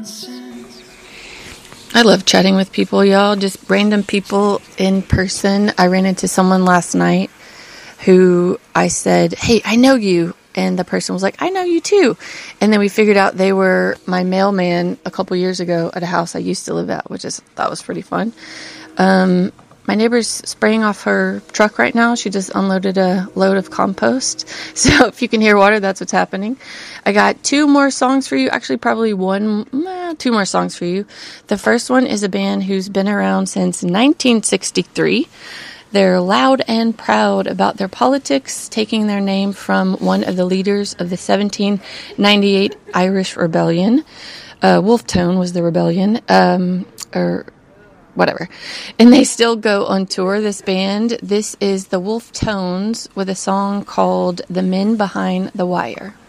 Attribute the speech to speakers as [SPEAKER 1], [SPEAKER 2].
[SPEAKER 1] I love chatting with people, y'all. Just random people in person. I ran into someone last night who I said, "Hey, I know you." And the person was like, "I know you too." And then we figured out they were my mailman a couple years ago at a house I used to live at, that was pretty fun. My neighbor's spraying off her truck right now. She just unloaded a load of compost. So if you can hear water, that's what's happening. I got two more songs for you. Actually, probably two more songs for you. The first one is a band who's been around since 1963. They're loud and proud about their politics, taking their name from one of the leaders of the 1798 Irish Rebellion. Wolfe Tone was the rebellion, or whatever. And they still go on tour, this band. This is the Wolfe Tones with a song called The Men Behind the Wire.